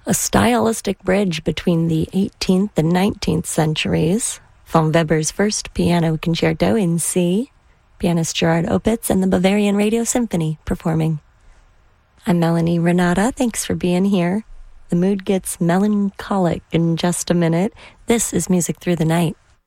a stylistic bridge between the 18th and 19th centuries. Von Weber's first piano concerto in C, pianist Gerard Opitz and the Bavarian Radio Symphony performing. I'm Melanie Renata. Thanks for being here. The mood gets melancholic in just a minute. This is Music Through the Night.